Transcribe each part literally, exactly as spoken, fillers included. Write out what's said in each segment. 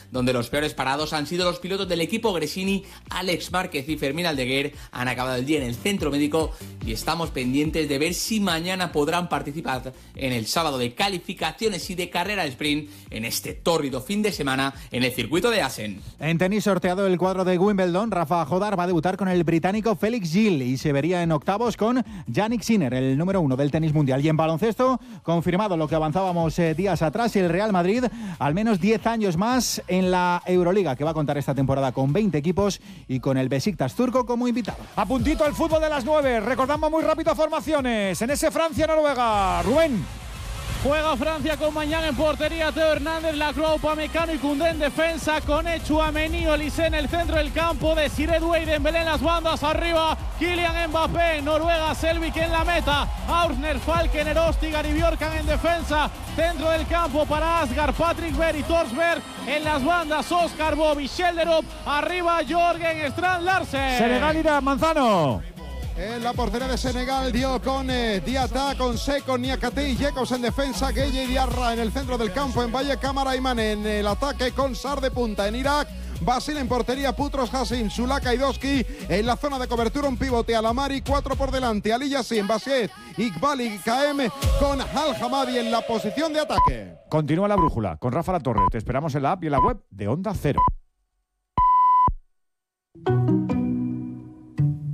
donde los peores parados han sido los pilotos del equipo Gresini. Alex Márquez y Fermín Aldeguer han acabado el día en el centro médico y estamos pendientes de ver si mañana podrán participar en el sábado de calificaciones y de carrera sprint en este tórrido fin de semana en el circuito de Assen. En tenis, sorteado el cuadro de Wimbledon, Rafa Jodar va a debutar con el británico Felix Gil y se vería en octavos con Jannik Sinner, el número uno del tenis mundial. Y en baloncesto, confirmado lo que avanzábamos eh, días atrás, el Real Madrid al menos diez años más en la Euroliga, que va a contar esta temporada con veinte equipos y con el Besiktas turco como invitado. A puntito el fútbol de las nueve, recordamos muy rápido formaciones en ese Francia-Noruega. Rubén. Juega Francia con Mañán en portería, Teo Hernández, Lacroix, Upamecano y Koundé en defensa, con Tchouaméni, Olise en el centro del campo, Desiré Doué y Dembélé en las bandas, arriba Kylian Mbappé, Noruega, Selvik en la meta, Aursner, Falken, Erostigar y Bjorkan en defensa, centro del campo para Asgard, Patrick Berg y Thorsberg en las bandas, Oscar Bob y Schelderup, arriba Jorgen Strand Larsen. Senegal irá Manzano. En la portería de Senegal dio con eh, Diata, con Seco, Niakate y Jacobs en defensa, Gueye y Diarra en el centro del campo, en Valle, Cámara y Mane en el ataque con Sar de punta. En Irak, Basil en portería, Putros, Hassim, Sulaka y Doski en la zona de cobertura, un pivote Alamari, cuatro por delante, Ali Yassin, Basiet, Iqbal y K M con Al Hamadi en la posición de ataque. Continúa la brújula con Rafa La Torre. Te esperamos en la app y en la web de Onda Cero.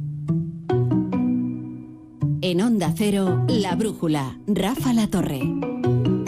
En Onda Cero, La Brújula, Rafa La Torre.